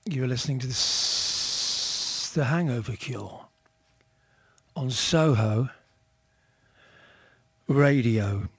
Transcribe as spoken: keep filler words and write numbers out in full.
You're listening to this, The Hangover Cure on Soho Radio.